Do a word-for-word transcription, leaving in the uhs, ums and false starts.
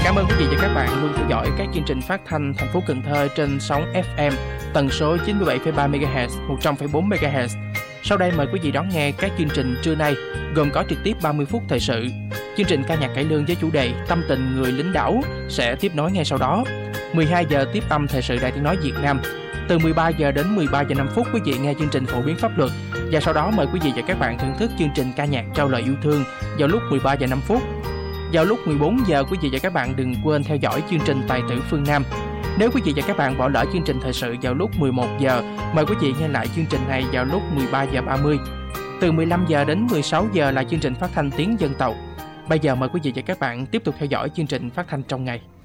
Cảm ơn quý vị và các bạn luôn theo dõi các chương trình phát thanh thành phố Cần Thơ trên sóng ép em tần số chín mươi bảy phẩy ba mê ga héc, một trăm phẩy bốn mê ga héc. Sau đây mời quý vị đón nghe các chương trình trưa nay gồm có trực tiếp ba mươi phút thời sự. Chương trình ca nhạc cải lương với chủ đề Tâm tình người lính đảo sẽ tiếp nối ngay sau đó. mười hai giờ tiếp âm thời sự Đài Tiếng nói Việt Nam. Từ mười ba giờ đến mười ba giờ năm phút quý vị nghe chương trình phổ biến pháp luật, và sau đó mời quý vị và các bạn thưởng thức chương trình ca nhạc trao lời yêu thương vào lúc mười ba giờ năm phút. Vào lúc mười bốn giờ quý vị và các bạn đừng quên theo dõi chương trình Tài tử phương Nam. Nếu quý vị và các bạn bỏ lỡ chương trình thời sự vào lúc mười một giờ, mời quý vị nghe lại chương trình này vào lúc mười ba giờ ba mươi. Từ mười lăm giờ đến mười sáu giờ là chương trình phát thanh tiếng dân tộc. Bây giờ mời quý vị và các bạn tiếp tục theo dõi chương trình phát thanh trong ngày.